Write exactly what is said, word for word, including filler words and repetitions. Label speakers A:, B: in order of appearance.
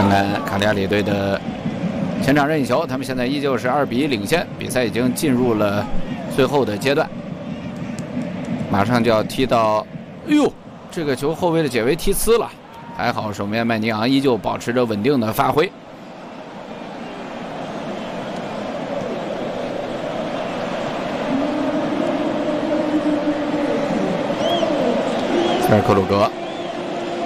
A: 看看卡利亚里队的前场任意球，他们现在依旧是二比一领先，比赛已经进入了最后的阶段，马上就要踢到，哎呦，这个球后卫的解围踢呲了，还好守门员麦尼昂依旧保持着稳定的发挥。这是克鲁格。